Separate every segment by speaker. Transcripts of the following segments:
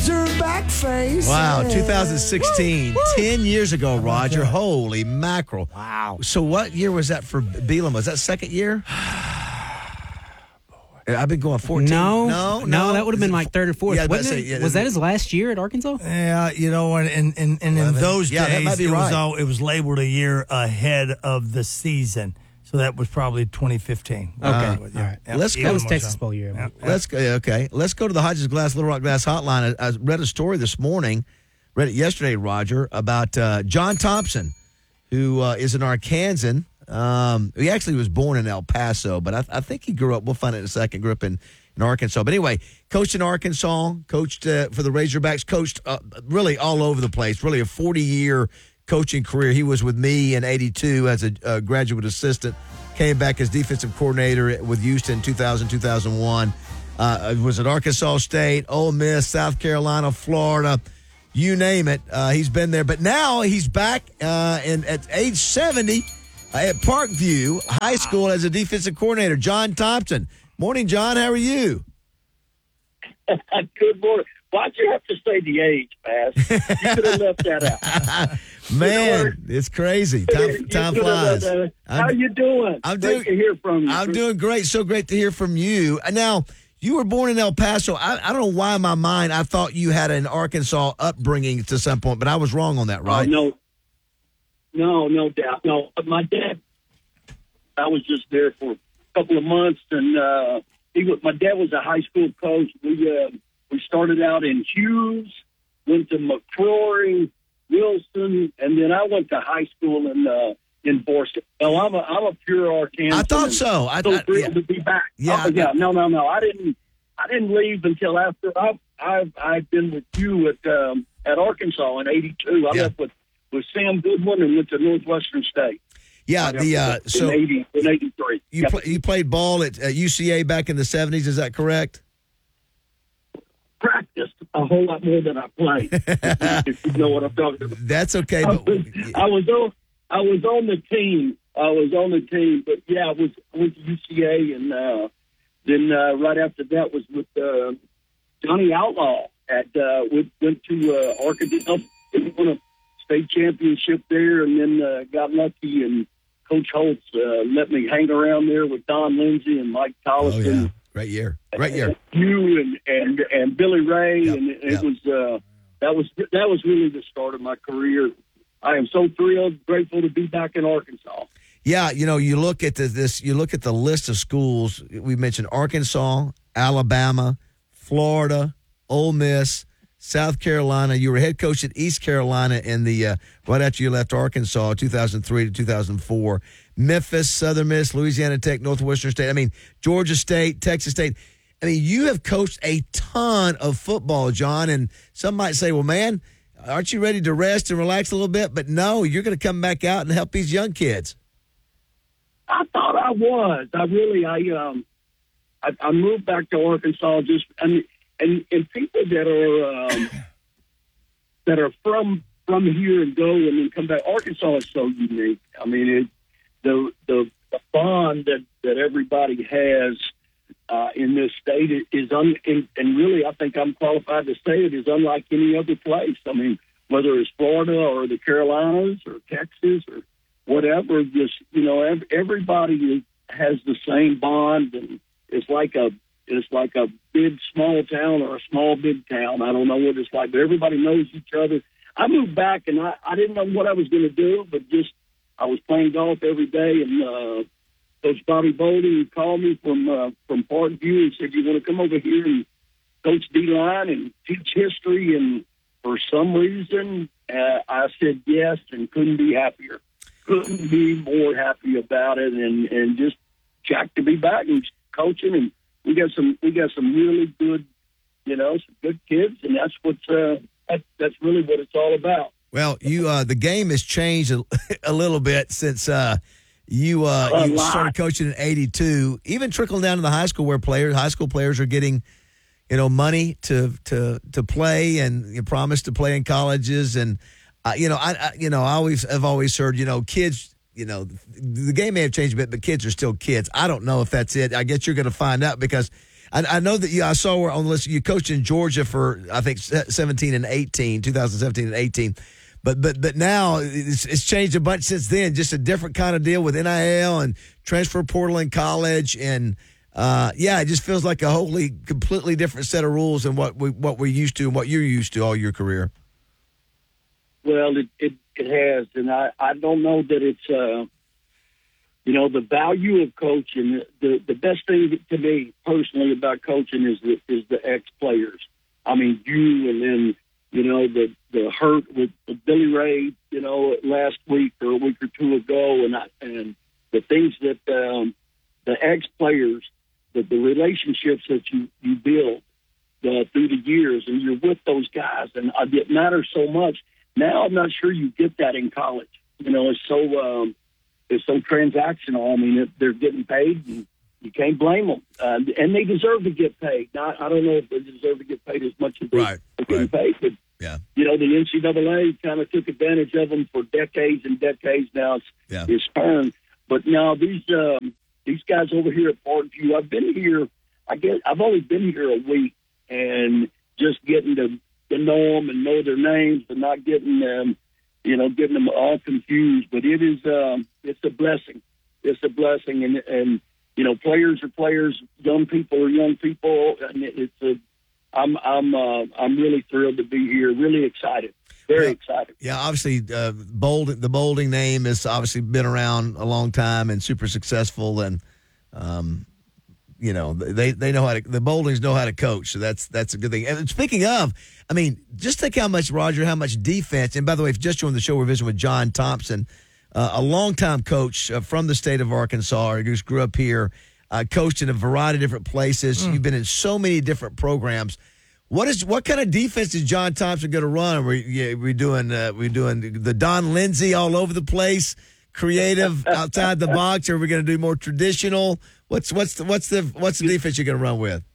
Speaker 1: Razorback face.
Speaker 2: Wow, 2016, 10 years ago, Roger. Holy mackerel.
Speaker 1: Wow.
Speaker 2: So what year was that for Bielema? Was that second year? I've been going 14.
Speaker 3: No, that would have been like third or fourth.
Speaker 2: Yeah,
Speaker 3: Was that his last year at Arkansas?
Speaker 1: Yeah, and in those
Speaker 2: Yeah, that
Speaker 1: days,
Speaker 2: might be right.
Speaker 1: it was labeled a year ahead of the season. So that was probably 2015.
Speaker 3: Okay. All right.
Speaker 2: Let's go.
Speaker 3: That was Texas Bowl year.
Speaker 1: Yeah.
Speaker 2: Let's go. Okay, let's go to the Hodges Glass Little Rock Glass Hotline. I read a story this morning, read it yesterday, Roger, about John Thompson, who is an Arkansan. He actually was born in El Paso, but I think he grew up. We'll find it in a second. Grew up in Arkansas, but anyway, coached in Arkansas, coached for the Razorbacks, coached really all over the place. Really a 40-year coaching career. He was with me in '82 as a graduate assistant. Came back as defensive coordinator with Houston 2000, 2001. Was at Arkansas State, Ole Miss, South Carolina, Florida, you name it. He's been there. But now he's back at age 70 at Parkview High School as a defensive coordinator. John Thompson. Morning, John. How are you?
Speaker 4: Good morning. Why'd you have to say the age, Bass? You could have left that out.
Speaker 2: Man, it's crazy. Time flies.
Speaker 4: How you doing? Great to hear from you.
Speaker 2: I'm doing great. So great to hear from you. Now, you were born in El Paso. I don't know why in my mind I thought you had an Arkansas upbringing to some point, but I was wrong on that, right?
Speaker 4: No doubt. No, my dad, I was just there for a couple of months, and my dad was a high school coach. We started out in Hughes, went to McCrory, Wilson, and then I went to high school in Borston. No, I'm a pure Arkansas.
Speaker 2: I thought so.
Speaker 4: So thrilled to be back.
Speaker 2: Yeah.
Speaker 4: No. I didn't leave until after I've been with you at Arkansas in '82. I left with Sam Goodwin and went to Northwestern State.
Speaker 2: Yeah,
Speaker 4: in '83.
Speaker 2: You played ball at UCA back in the '70s. Is that correct?
Speaker 4: Practiced a whole lot more than I played. If you know what I'm talking about.
Speaker 2: That's okay.
Speaker 4: I was on the team. But yeah, I went to UCA, and then right after that was with Johnny Outlaw went to Arkansas, won a state championship there, and then got lucky, and Coach Holtz let me hang around there with Don Lindsay and Mike Tolleson.
Speaker 2: Oh, yeah. Great year.
Speaker 4: You and Billy Ray, and it was that was really the start of my career. I am so thrilled, grateful to be back in Arkansas.
Speaker 2: Yeah, you look at you look at the list of schools. We mentioned Arkansas, Alabama, Florida, Ole Miss, South Carolina. You were head coach at East Carolina in the right after you left Arkansas, 2003 to 2004. Memphis, Southern Miss, Louisiana Tech, Northwestern State. I mean, Georgia State, Texas State. I mean, you have coached a ton of football, John. And some might say, well, man, aren't you ready to rest and relax a little bit? But no, you're going to come back out and help these young kids.
Speaker 4: I thought I was. I moved back to Arkansas and people that are from here and go and then come back. Arkansas is so unique. I mean, the bond that everybody has in this state is and really, I think I'm qualified to say it is unlike any other place. I mean, whether it's Florida or the Carolinas or Texas or whatever, just everybody has the same bond, and it's like a big small town or a small big town. I don't know what it's like, but everybody knows each other. I moved back, and I didn't know what I was going to do, but I was playing golf every day, and Coach Bobby Bolden called me from Parkview and said, "You want to come over here and coach D-line and teach history?" And for some reason, I said yes, and couldn't be happier. Couldn't be more happy about it, and just jacked to be back and coaching. And we got some really good, some good kids, and that's that's really what it's all about.
Speaker 2: Well, the game has changed a little bit since you started coaching in '82. Even trickling down to the high school, where high school players are getting, money to play, and you promise to play in colleges. And I've always heard, kids, the game may have changed a bit, but kids are still kids. I don't know if that's it. I guess you're going to find out, because I know that I saw where on the list you coached in Georgia for I think 2017 and 18. But now it's changed a bunch since then. Just a different kind of deal with NIL and transfer portal in college, and it just feels like a completely different set of rules than what we're used to and what you're used to all your career.
Speaker 4: Well, it has, and I don't know that it's the value of coaching. The best thing to me personally about coaching is the ex players. I mean, you and then the hurt with Billy Ray, last week or a week or two ago, and the things that the ex players, the relationships that you build through the years, and you're with those guys, and it matters so much. Now I'm not sure you get that in college. It's so transactional. I mean, they're getting paid, and you can't blame them. And they deserve to get paid. Now, I don't know if they deserve to get paid as much as they're getting paid, but
Speaker 2: yeah,
Speaker 4: the NCAA kind of took advantage of them for decades and decades. Now it's turned. But now these guys over here at Parkview, I've been here. I've only been here a week, and just getting to know them and know their names, and not getting them, getting them all confused. But it is, it's a blessing. It's a blessing, and players are players, young people are young people, and I'm really thrilled to be here. Really excited. Very excited.
Speaker 2: Yeah, obviously, the Bolding name has obviously been around a long time and super successful, and they know how to. The Boldings know how to coach, so that's a good thing. And speaking of, I mean, just think how much defense. And by the way, if you just joined the show, we're visiting with John Thompson, a longtime coach from the state of Arkansas. He just grew up here, coached in a variety of different places. You've been in so many different programs. What kind of defense is John Thompson going to run? Are we doing the Don Lindsay all over the place, creative outside the box, or are we going to do more traditional? What's the defense you're going to run with?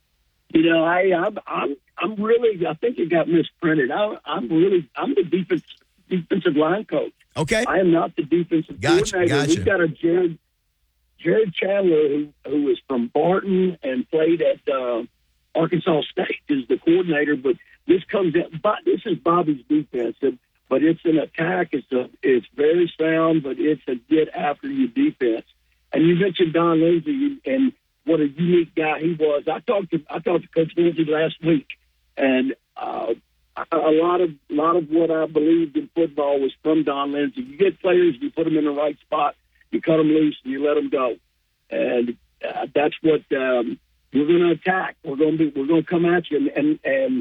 Speaker 2: I'm really. I think it got misprinted. I'm the defensive line coach. Okay.
Speaker 4: I am not the defensive coordinator.
Speaker 2: Gotcha.
Speaker 4: We've got a Jared Chandler who is from Barton and played at Arkansas State is the coordinator. But this comes in. But this is Bobby's defense. But it's an attack. It's very sound, but it's a get after you defense. And you mentioned Don Lindsay and what a unique guy he was. I talked to Coach Lindsay last week, and a lot of what I believed in football was from Don Lindsay. You get players, you put them in the right spot, you cut them loose, and you let them go. And that's what we're going to attack. We're going to come at you, and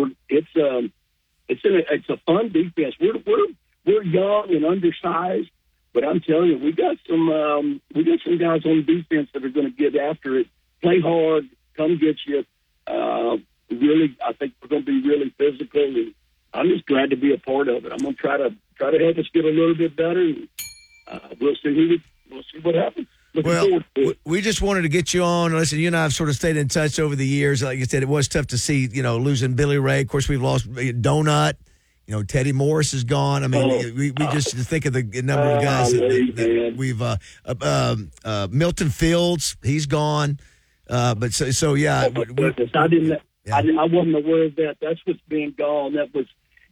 Speaker 4: it's a fun defense. We're young and undersized, but I'm telling you, we got some guys on defense that are going to get after it, play hard, come get you. Really, I think we're going to be really physical, and I'm just glad to be a part of it. I'm going to try to help us get a little bit better, and we'll see what happens.
Speaker 2: We just wanted to get you on. Listen, you and I have sort of stayed in touch over the years. Like you said, it was tough to see, losing Billy Ray. Of course, we've lost Donut. Teddy Morris is gone. I mean, we just think of the number of guys that we've Milton Fields, he's gone. But so yeah.
Speaker 4: I didn't. Yeah. I wasn't aware of that. That's what's being gone. That was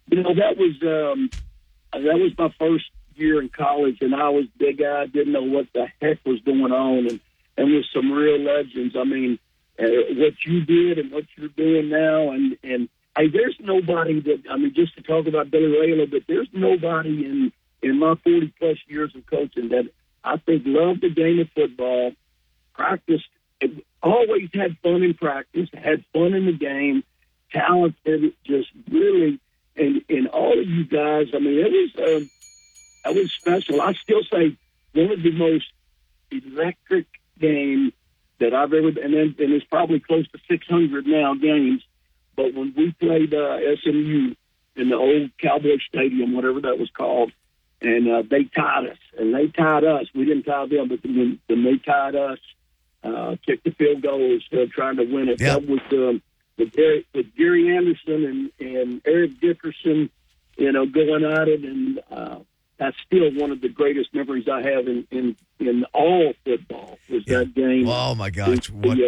Speaker 4: my first year in college, and I was big guy. Didn't know what the heck was going on, and with some real legends. I mean, what you did and what you're doing now, and hey, there's nobody that, I mean, just to talk about Billy Ray a little bit, there's nobody in my 40 plus years of coaching that I think loved the game of football, practiced. Always had fun in practice, had fun in the game, talented, just really, and all of you guys. I mean, it was special. I still say one of the most electric games that I've ever, and it's probably close to 600 now games. But when we played SMU in the old Cowboy Stadium, whatever that was called, and they tied us, and they tied us. We didn't tie them, but when they tied us. Kicked the field goal instead of trying to win it.
Speaker 2: Yep.
Speaker 4: That was with Gary Anderson and Eric Dickerson, going at it, and that's still one of the greatest memories I have in all football. Was that game?
Speaker 2: Oh my gosh!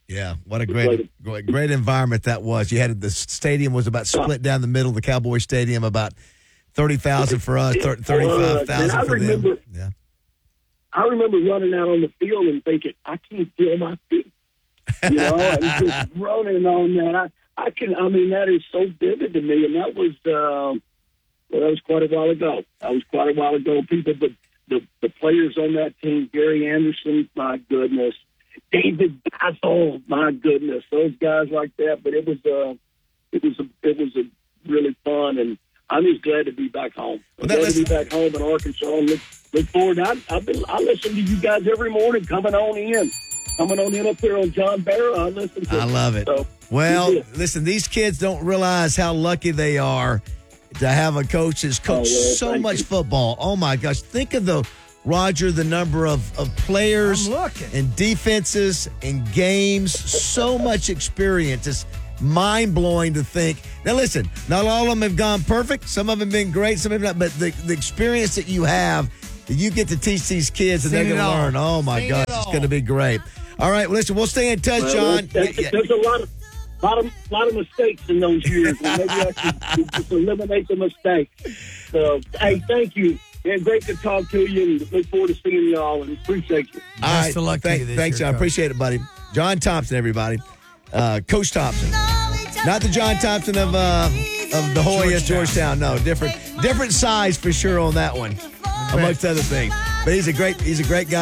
Speaker 2: Yeah, what a great environment that was. You had the stadium was about split down the middle. The Cowboy Stadium, about 30,000 for us, 35,000 for them. Yeah.
Speaker 4: I remember running out on the field and thinking, I can't feel my feet. And just running on that. That is so vivid to me. And that was, that was quite a while ago. People, but the players on that team, Gary Anderson, my goodness. David Basil, my goodness. Those guys like that. But it was a really fun, and I'm just glad to be back home. Glad to be back home in Arkansas. And look forward. I listen to you guys every morning coming on in up here on John Barrow. I
Speaker 2: love it. So, listen, these kids don't realize how lucky they are to have a coach that's coached so much football. Oh my gosh, think of the number of players and defenses and games. So much experience. It's mind-blowing to think. Now, listen, not all of them have gone perfect. Some of them have been great, some have not. But the experience that you have, that you get to teach these kids and they're going to learn. Oh, my gosh, it's going to be great. All right, well, listen, we'll stay in touch, John.
Speaker 4: There's a lot of mistakes in those years. And maybe I should just eliminate the mistakes. So, hey, thank you. Man, great to talk to you, and look forward to seeing y'all, and appreciate you.
Speaker 2: All right, thanks, John. Appreciate it, buddy. John Thompson, everybody. Coach Thompson. Not the John Thompson of the Hoya, Georgetown. No, different size for sure on that one, amongst other things. But he's a great guy.